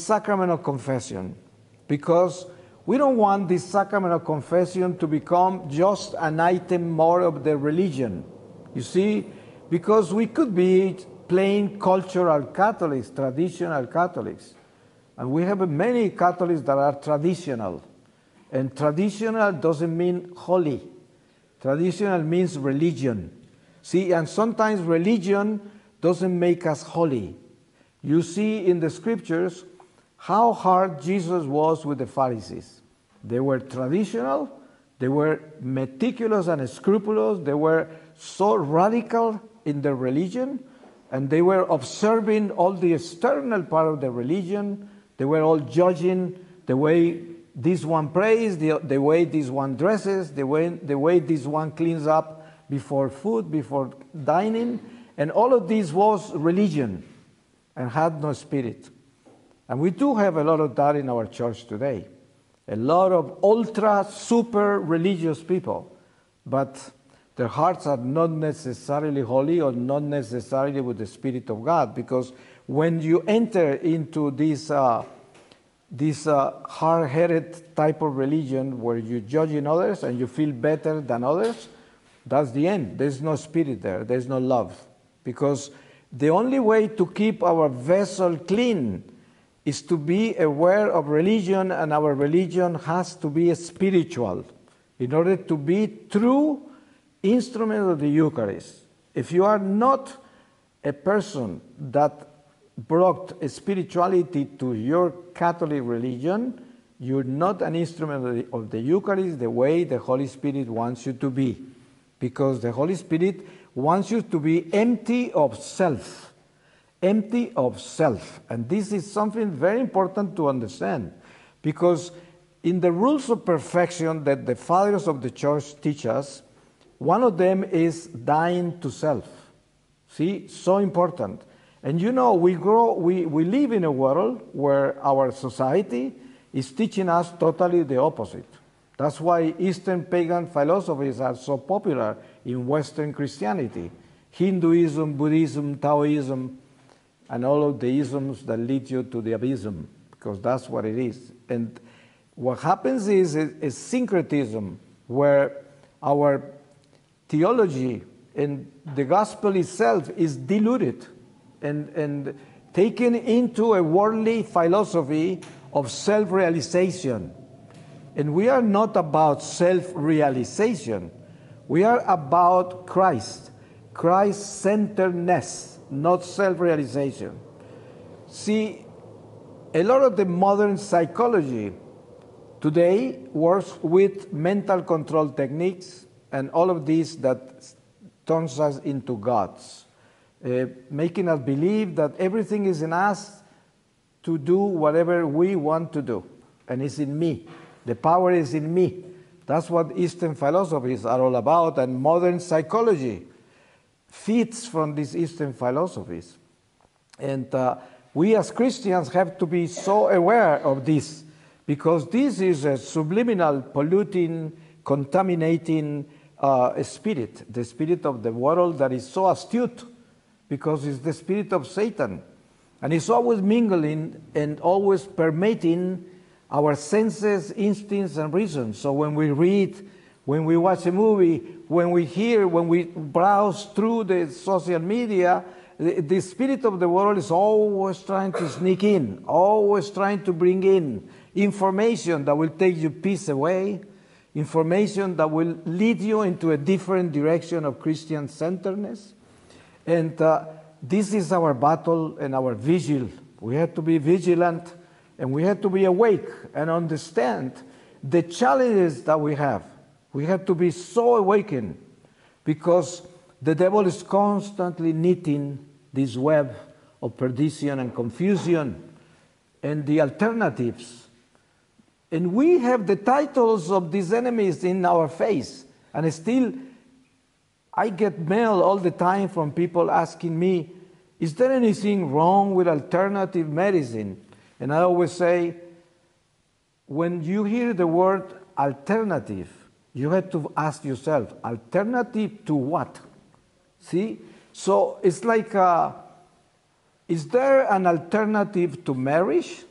sacrament of confession, because we don't want this sacrament of confession to become just an item more of the religion. You see, because we could be plain cultural Catholics, traditional Catholics. And we have many Catholics that are traditional. And traditional doesn't mean holy. Traditional means religion. See, and sometimes religion doesn't make us holy. You see in the scriptures how hard Jesus was with the Pharisees. They were traditional, they were meticulous and scrupulous, they were so radical in their religion, and they were observing all the external part of the religion. They were all judging the way this one prays, the way this one dresses, the way this one cleans up before food, before dining, and all of this was religion and had no spirit. And we do have a lot of that in our church today. A lot of ultra, super religious people, but their hearts are not necessarily holy or not necessarily with the Spirit of God, because when you enter into this hard-headed type of religion where you're judging others and you feel better than others, that's the end. There's no spirit there. There's no love. Because the only way to keep our vessel clean is to be aware of religion, and our religion has to be spiritual in order to be true instrument of the Eucharist. If you are not a person that brought spirituality to your Catholic religion, you're not an instrument of the Eucharist the way the Holy Spirit wants you to be. Because the Holy Spirit wants you to be empty of self. Empty of self. And this is something very important to understand. Because in the rules of perfection that the fathers of the church teach us, one of them is dying to self. See, so important. And you know, we live in a world where our society is teaching us totally the opposite. That's why Eastern pagan philosophies are so popular in Western Christianity. Hinduism, Buddhism, Taoism, and all of the isms that lead you to the abysm, because that's what it is. And what happens is a syncretism where our theology and the gospel itself is diluted and taken into a worldly philosophy of self-realization. And we are not about self-realization. We are about Christ, Christ-centeredness, not self-realization. See, a lot of the modern psychology today works with mental control techniques and all of this that turns us into gods, making us believe that everything is in us to do whatever we want to do, and it's in me. The power is in me. That's what Eastern philosophies are all about, and modern psychology feeds from these Eastern philosophies. And we as Christians have to be so aware of this, because this is a subliminal, polluting, contaminating spirit, the spirit of the world that is so astute, because it's the spirit of Satan. And it's always mingling and always permeating our senses, instincts, and reasons. So when we read, when we watch a movie, when we hear, when we browse through the social media, the spirit of the world is always trying to sneak in, always trying to bring in information that will take your peace away, information that will lead you into a different direction of Christian centeredness. And this is our battle and our vigil. We have to be vigilant, and we have to be awake and understand the challenges that we have. We have to be so awakened, because the devil is constantly knitting this web of perdition and confusion and the alternatives. And we have the titles of these enemies in our face. And still, I get mail all the time from people asking me, is there anything wrong with alternative medicine? And I always say, when you hear the word alternative, you have to ask yourself, alternative to what? See? So it's like, is there an alternative to marriage?